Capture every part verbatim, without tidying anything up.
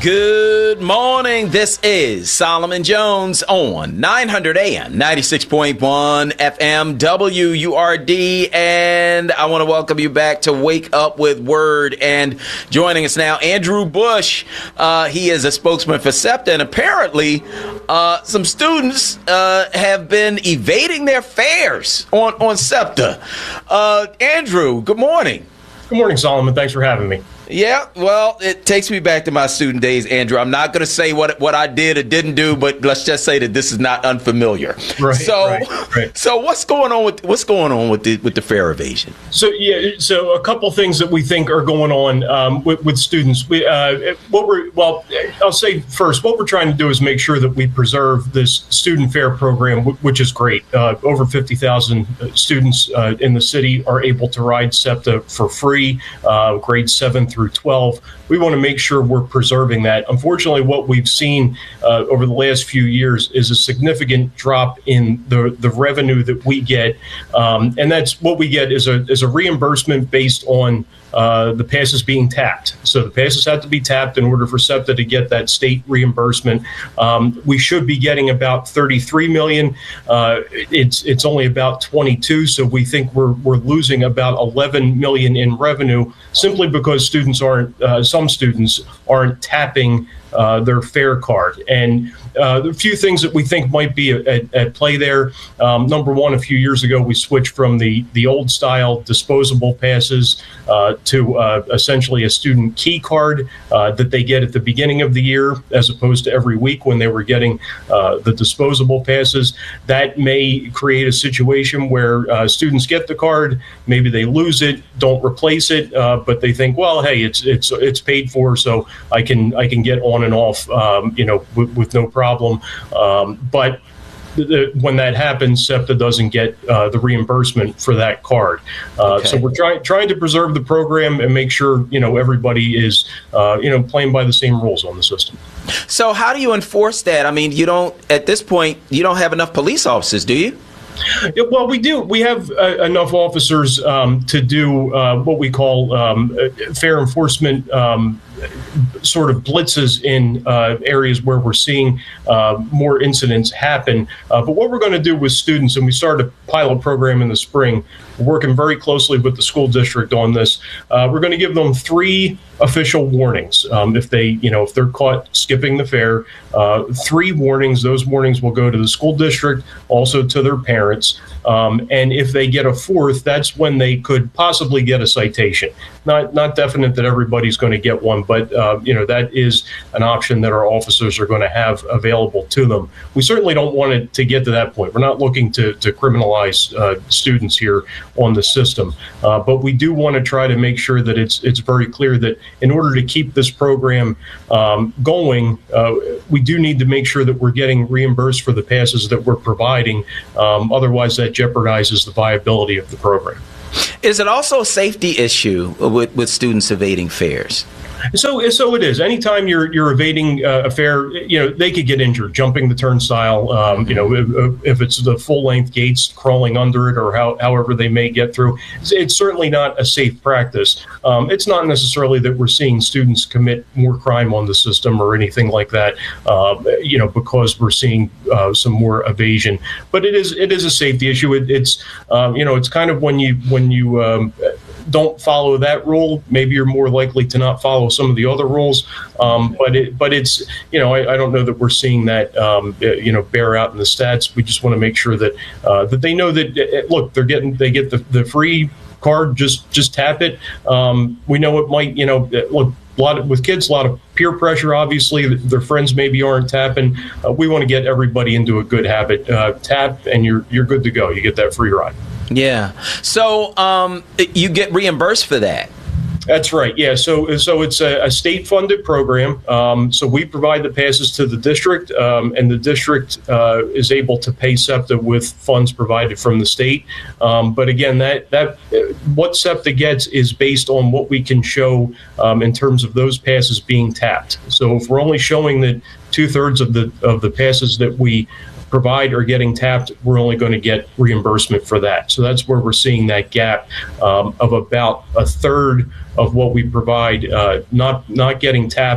Good morning. This is Solomon Jones on nine hundred A M, ninety-six point one F M, W U R D. And I want to welcome you back to Wake Up with Word. And joining us now, Andrew Bush. Uh, he is a spokesman for SEPTA. And apparently, uh, some students uh, have been evading their fares on, on SEPTA. Uh, Andrew, good morning. Good morning, Solomon. Thanks for having me. Yeah, well, it takes me back to my student days, Andrew. I'm not going to say what what I did or didn't do, but let's just say that this is not unfamiliar. Right. So, right, right. so what's going on with what's going on with the with the fare evasion? So yeah, so a couple things that we think are going on um, with, with students. We uh, what we're well, I'll say first, what we're trying to do is make sure that we preserve this student fare program, which is great. Uh, over fifty thousand students uh, in the city are able to ride SEPTA for free, uh, grades seven through twelve. We want to make sure we're preserving that. Unfortunately, what we've seen uh, over the last few years is a significant drop in the, the revenue that we get. Um, and that's what we get is a, is a reimbursement based on uh, the passes being tapped. So the passes have to be tapped in order for SEPTA to get that state reimbursement. Um, we should be getting about thirty-three million dollars. Uh, it's it's only about twenty-two. So we think we're we're losing about eleven million dollars in revenue simply because students aren't, uh, some students aren't tapping uh, their fare card. And uh, a few things that we think might be at, at play there. Um, number one, a few years ago, we switched from the, the old style disposable passes uh, to uh, essentially a student key card uh, that they get at the beginning of the year, as opposed to every week when they were getting uh, the disposable passes. That may create a situation where uh, students get the card, maybe they lose it, don't replace it, uh, but they think, well, hey, it's it's it's paid for, so I can I can get on and off, um, you know, with, with no problem. Um, but the, the, when that happens, SEPTA doesn't get uh, the reimbursement for that card. Uh, okay. So we're trying trying to preserve the program and make sure, you know, everybody is, uh, you know, playing by the same rules on the system. So how do you enforce that? I mean, you don't, at this point, you don't have enough police officers, do you? Yeah, well, we do. We have uh, enough officers um, to do uh, what we call um, fair enforcement um, sort of blitzes in uh, areas where we're seeing uh, more incidents happen. Uh, but what we're going to do with students, and we started a pilot program in the spring, we're working very closely with the school district on this. Uh, we're going to give them three official warnings. Um, if they, you know, if they're caught skipping the fare, uh, three warnings. Those warnings will go to the school district, also to their parents. Um, and if they get a fourth, that's when they could possibly get a citation. Not not definite that everybody's going to get one, but uh, you know, that is an option that our officers are going to have available to them. We certainly don't want it to get to that point. We're not looking to to criminalize uh, students here on the system, uh, but we do want to try to make sure that it's it's very clear that in order to keep this program um, going, uh, we do need to make sure that we're getting reimbursed for the passes that we're providing. Um, otherwise, that jeopardizes the viability of the program. Is it also a safety issue with, with students evading fares? So, so it is. Anytime you're you're evading uh, a fare, you know, they could get injured jumping the turnstile. Um, you know, if, if it's the full length gates, crawling under it, or how, however they may get through. It's, it's certainly not a safe practice. Um, it's not necessarily that we're seeing students commit more crime on the system or anything like that. Uh, you know, because we're seeing uh, some more evasion. But it is it is a safety issue. It, it's um, you know, it's kind of when you when you um, don't follow that rule, maybe you're more likely to not follow some of the other rules. Um, but it, but it's, you know, I, I don't know that we're seeing that, um, you know, bear out in the stats. We just want to make sure that uh, that they know that, uh, look, they're getting, they get the, the free card, just, just tap it. Um, we know it might, you know, look, a lot of, with kids, a lot of peer pressure, obviously, their friends maybe aren't tapping. Uh, we want to get everybody into a good habit. Uh, tap and you're, you're good to go. You get that free ride. Yeah. So um, you get reimbursed for that. That's right. Yeah. So so it's a, a state-funded program. Um, so we provide the passes to the district, um, and the district uh, is able to pay SEPTA with funds provided from the state. Um, but again, that that what SEPTA gets is based on what we can show um, in terms of those passes being tapped. So if we're only showing that two-thirds of the of the passes that we provide are getting tapped, we're only going to get reimbursement for that. So that's where we're seeing that gap um, of about a third of what we provide uh, not not getting tapped,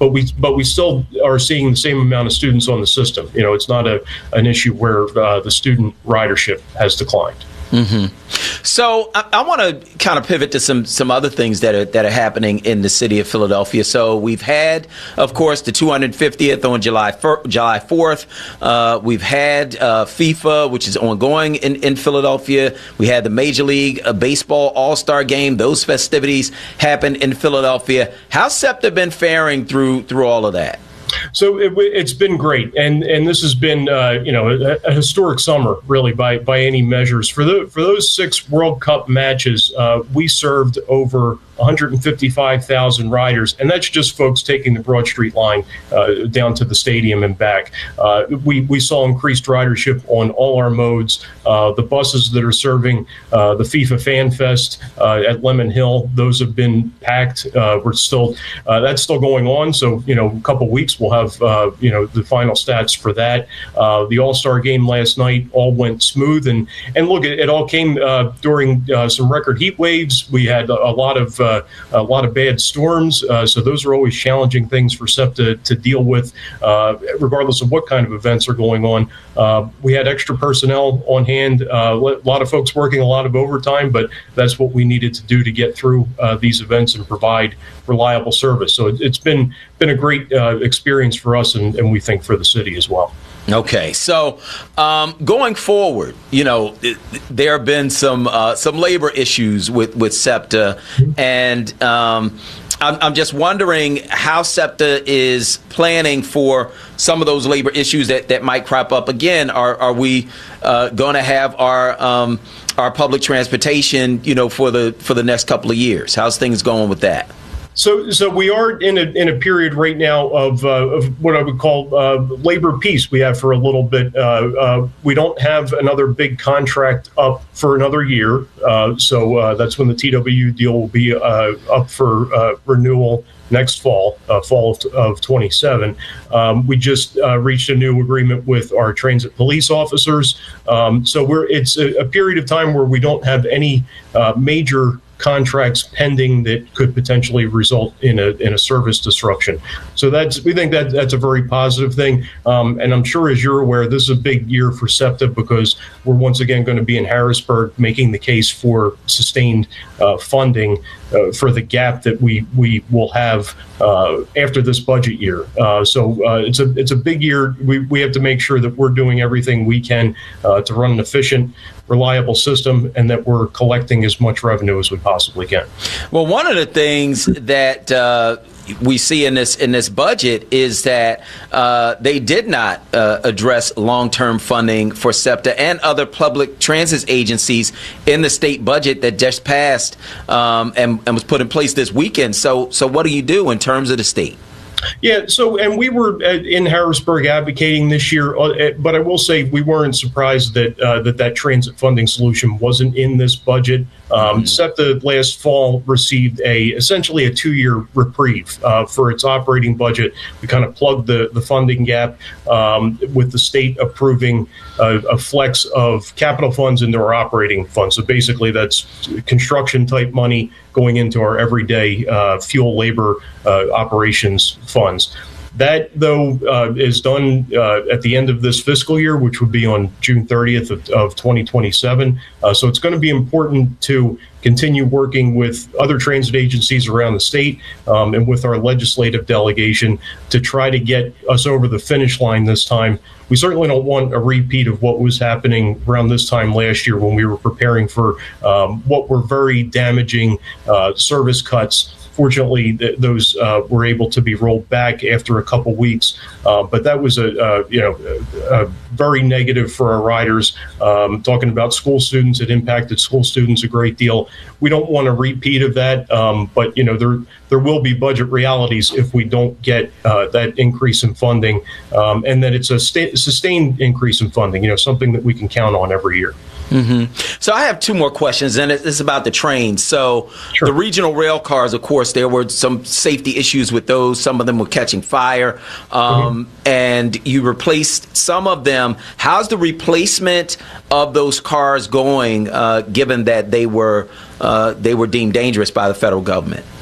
but we but we still are seeing the same amount of students on the system. You know, it's not a an issue where uh, the student ridership has declined. Mm-hmm. So I, I want to kind of pivot to some some other things that are that are happening in the city of Philadelphia. So we've had, of course, the two hundred fiftieth on July July fourth. Uh, we've had uh, FIFA, which is ongoing in, in Philadelphia. We had the Major League uh, Baseball All-Star Game. Those festivities happened in Philadelphia. How's SEPTA been faring through through all of that? So it, it's been great, and and this has been uh, you know a, a historic summer, really, by by any measures. For the for those six World Cup matches, uh, we served over one hundred fifty-five thousand riders, and that's just folks taking the Broad Street line uh, down to the stadium and back. Uh, we we saw increased ridership on all our modes. Uh, the buses that are serving uh, the FIFA Fan Fest uh, at Lemon Hill, those have been packed. Uh, we're still uh, that's still going on. So you know, a couple weeks we'll have uh, you know the final stats for that. Uh, the All-Star game last night all went smooth, and and look, it, it all came uh, during uh, some record heat waves. We had a, a lot of uh, a lot of bad storms, uh, so those are always challenging things for SEPTA to deal with, uh, regardless of what kind of events are going on. Uh, we had extra personnel on hand, uh, a lot of folks working a lot of overtime, but that's what we needed to do to get through uh, these events and provide reliable service. So it, it's been been a great uh, experience for us, and, and we think for the city as well. Okay, so um, going forward, you know, it, there have been some uh, some labor issues with with SEPTA, and um, I'm, I'm just wondering how SEPTA is planning for some of those labor issues that, that might crop up again. Are are we uh, going to have our um, our public transportation, you know, for the for the next couple of years? How's things going with that? So, so we are in a in a period right now of, uh, of what I would call uh, labor peace. We have for a little bit. Uh, uh, we don't have another big contract up for another year. Uh, so uh, that's when the T W deal will be uh, up for uh, renewal next fall, uh, fall of, of twenty-seven. Um, we just uh, reached a new agreement with our transit police officers. Um, so we're it's a, a period of time where we don't have any uh, major contracts pending that could potentially result in a in a service disruption. So that's we think that that's a very positive thing. Um, and I'm sure, as you're aware, this is a big year for SEPTA because we're once again going to be in Harrisburg making the case for sustained uh, funding uh, for the gap that we we will have uh, after this budget year. Uh, so uh, it's a it's a big year. We we have to make sure that we're doing everything we can uh, to run an efficient, reliable system, and that we're collecting as much revenue as we possibly can. Well, one of the things that uh, we see in this in this budget is that uh, they did not uh, address long-term funding for SEPTA and other public transit agencies in the state budget that just passed um, and, and was put in place this weekend. So, so what do you do in terms of the state? Yeah, so, and we were in Harrisburg advocating this year, but I will say we weren't surprised that uh, that, that transit funding solution wasn't in this budget. Um, mm-hmm. SEPTA last fall received a essentially a two-year reprieve uh, for its operating budget. We kind of plugged the, the funding gap um, with the state approving a, a flex of capital funds into our operating funds. So basically that's construction type money going into our everyday uh, fuel, labor, uh, operations funds. That, though, uh, is done uh, at the end of this fiscal year, which would be on June thirtieth of, of twenty twenty-seven. Uh, so it's going to be important to continue working with other transit agencies around the state um, and with our legislative delegation to try to get us over the finish line this time. We certainly don't want a repeat of what was happening around this time last year when we were preparing for um, what were very damaging uh, service cuts. Fortunately, th- those uh, were able to be rolled back after a couple weeks, uh, but that was a uh, you know a, a very negative for our riders. Um, talking about school students, it impacted school students a great deal. We don't want a repeat of that, um, but you know there there will be budget realities if we don't get uh, that increase in funding, um, and that it's a sta- sustained increase in funding. You know, something that we can count on every year. Mm-hmm. So I have two more questions, and it's about the trains. So sure. The regional rail cars, of course, there were some safety issues with those. Some of them were catching fire, um, mm-hmm. and you replaced some of them. How's the replacement of those cars going, uh, given that they were uh, they were deemed dangerous by the federal government?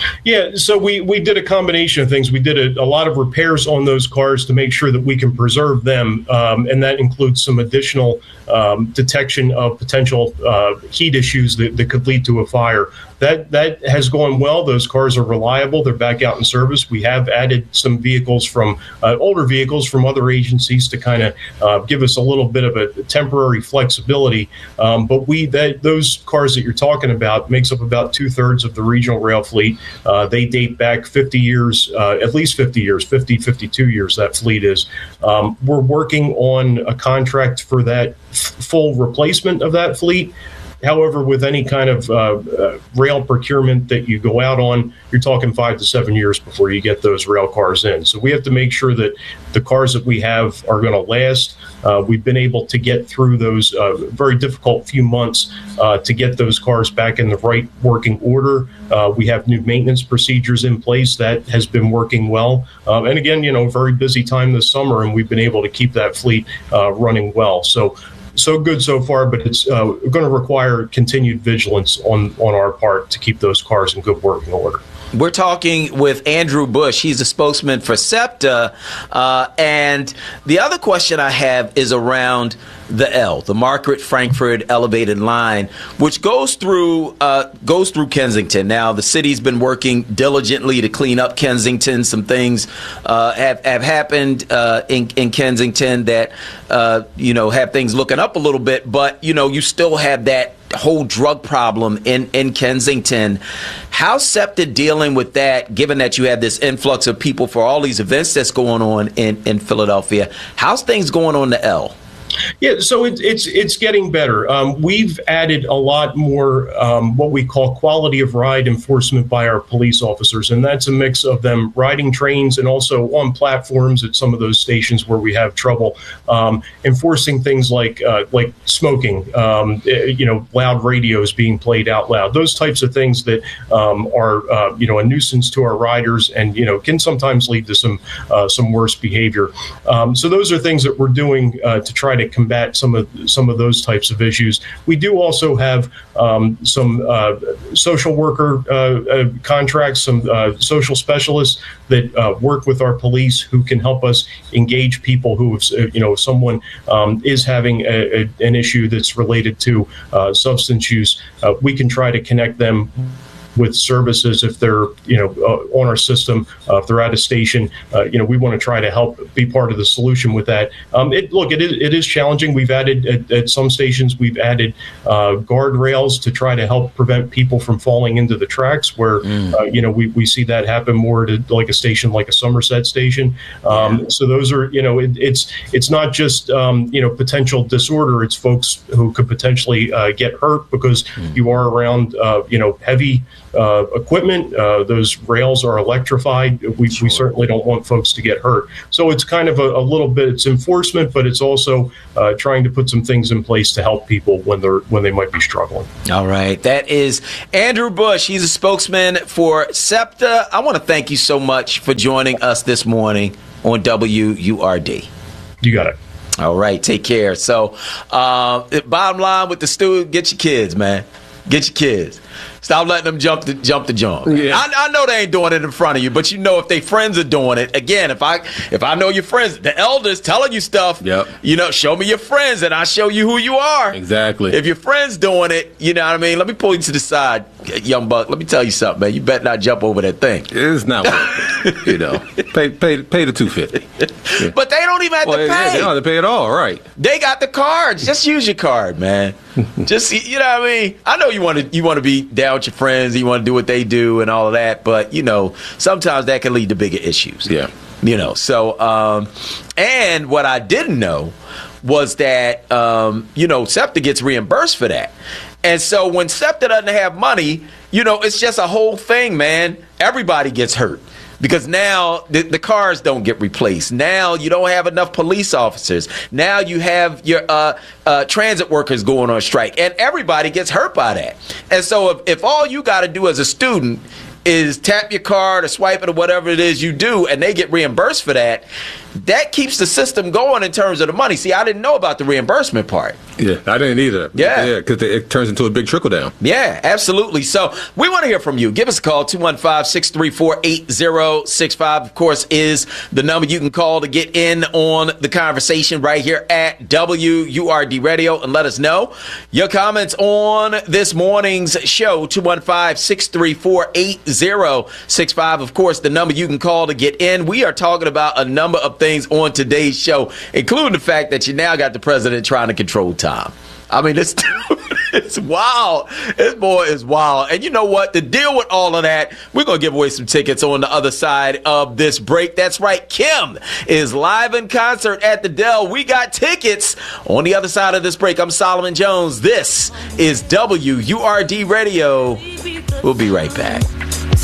Yeah, so we, we did a combination of things. We did a, a lot of repairs on those cars to make sure that we can preserve them, um, and that includes some additional um, detection of potential uh, heat issues that, that could lead to a fire. That that has gone well. Those cars are reliable. They're back out in service. We have added some vehicles from uh, older vehicles from other agencies to kind of uh, give us a little bit of a temporary flexibility. Um, but we that those cars that you're talking about makes up about two thirds of the regional rail fleet. Uh, they date back fifty years, uh, at least fifty years, fifty, fifty-two years. That fleet is. Um, we're working on a contract for that f- full replacement of that fleet. However, with any kind of uh, uh, rail procurement that you go out on, you're talking five to seven years before you get those rail cars in. So we have to make sure that the cars that we have are going to last. Uh, we've been able to get through those uh, very difficult few months uh, to get those cars back in the right working order. Uh, we have new maintenance procedures in place that has been working well. Um, and again, you know, very busy time this summer, and we've been able to keep that fleet uh, running well. So. So good so far, but it's uh, going to require continued vigilance on, on our part to keep those cars in good working order. We're talking with Andrew Bush. He's a spokesman for SEPTA. Uh, and the other question I have is around the L, the Margaret Frankford Elevated Line, which goes through uh, goes through Kensington. Now, the city's been working diligently to clean up Kensington. Some things uh, have, have happened uh, in, in Kensington that, uh, you know, have things looking up a little bit. But, you know, you still have that whole drug problem in, in Kensington. How's SEPTA dealing with that, given that you have this influx of people for all these events that's going on in, in Philadelphia? How's things going on the L? Yeah, so it, it's it's getting better. Um, we've added a lot more um, what we call quality of ride enforcement by our police officers, and that's a mix of them riding trains and also on platforms at some of those stations where we have trouble um, enforcing things like uh, like smoking, um, you know, loud radios being played out loud, those types of things that um, are uh, you know a nuisance to our riders and you know can sometimes lead to some uh, some worse behavior. Um, so those are things that we're doing uh, to try to combat some of some of those types of issues. We do also have um, some uh, social worker uh, uh, contracts, some uh, social specialists that uh, work with our police who can help us engage people who, have, you know, if someone um, is having a, a, an issue that's related to uh, substance use, uh, we can try to connect them with services if they're, you know, uh, on our system, uh, if they're at a station, uh, you know, we want to try to help be part of the solution with that. Um, it, look, it is, it is challenging. We've added at, at some stations, we've added uh, guardrails to try to help prevent people from falling into the tracks where, mm. uh, you know, we, we see that happen more to like a station like a Somerset station. Um, yeah. So those are, you know, it, it's it's not just, um, you know, potential disorder. It's folks who could potentially uh, get hurt because mm. you are around, uh, you know, heavy Uh, equipment. Uh, those rails are electrified. We, sure. we certainly don't want folks to get hurt. So it's kind of a, a little bit, it's enforcement, but it's also uh, trying to put some things in place to help people when they're when they might be struggling. All right. That is Andrew Bush. He's a spokesman for SEPTA. I want to thank you so much for joining us this morning on W U R D. You got it. All right. Take care. So uh, bottom line with the student, get your kids, man. Get your kids. Stop letting them jump the jump the jump. Yeah. I, I know they ain't doing it in front of you, but you know if they friends are doing it. Again, if I if I know your friends, the elders telling you stuff. Yep. You know, show me your friends, and I show you who you are. Exactly. If your friends doing it, you know what I mean. Let me pull you to the side, young buck. Let me tell you something, man. You better not jump over that thing. It's not worth it. You know, pay pay pay the two fifty. Yeah. But they don't even have well, to pay. Yeah, they don't have to pay at all, right? They got the cards. Just use your card, man. Just you know what I mean. I know you want to you want to be down with your friends. You want to do what they do and all of that, but you know sometimes that can lead to bigger issues. Yeah, you know. So, um, and what I didn't know was that um, you know SEPTA gets reimbursed for that, and so when SEPTA doesn't have money, you know it's just a whole thing, man. Everybody gets hurt. Because now the, the cars don't get replaced. Now you don't have enough police officers. Now you have your uh, uh, transit workers going on strike. And everybody gets hurt by that. And so if, if all you got to do as a student is tap your card or swipe it or whatever it is you do, and they get reimbursed for that, that keeps the system going in terms of the money. See, I didn't know about the reimbursement part. Yeah, I didn't either. Yeah. Yeah, because it turns into a big trickle down. Yeah, absolutely. So we want to hear from you. Give us a call. two one five, six three four, eight zero six five, of course, is the number you can call to get in on the conversation right here at W U R D Radio, and let us know your comments on this morning's show. two one five, six three four, eight zero six five, of course, the number you can call to get in. We are talking about a number of things on today's show, including the fact that you now got the president trying to control time. I mean, it's it's wild. This boy is wild. And you know what? To deal with all of that, we're going to give away some tickets on the other side of this break. That's right. Kim is live in concert at the Dell. We got tickets on the other side of this break. I'm Solomon Jones. This is W U R D Radio. We'll be right back.